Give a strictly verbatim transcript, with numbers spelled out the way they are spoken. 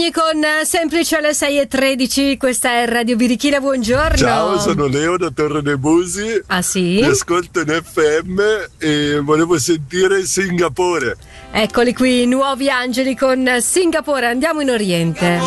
Cagni con Semplice alle sei e tredici, questa è Radio Birichina, buongiorno. Ciao, sono Leo da Torre de' Busi. Ah sì? Ti ascolto in F M e volevo sentire Singapore. Eccoli qui, nuovi angeli con Singapore, andiamo in Oriente.